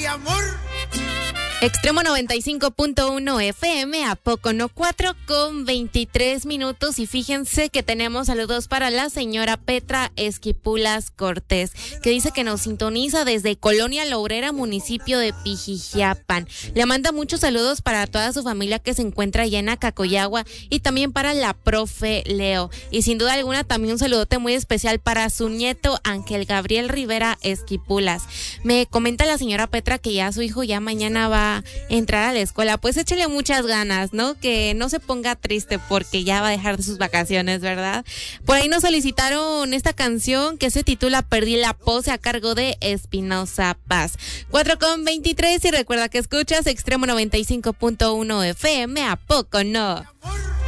amor. Extremo 95.1 FM, ¿a poco no? 4:23. Y fíjense que tenemos saludos para la señora Petra Esquipulas Cortés, que dice que nos sintoniza desde Colonia La Obrera, municipio de Pijijiapan. Le manda muchos saludos para toda su familia que se encuentra allá en Acacoyagua y también para la profe Leo. Y sin duda alguna también un saludote muy especial para su nieto Ángel Gabriel Rivera Esquipulas. Me comenta la señora Petra que ya su hijo ya mañana va entrar a la escuela. Pues échele muchas ganas, ¿no? Que no se ponga triste porque ya va a dejar de sus vacaciones, ¿verdad? Por ahí nos solicitaron esta canción que se titula Perdí la pose, a cargo de Espinosa Paz. 4:23 y recuerda que escuchas Extremo 95.1 FM, ¿a poco no?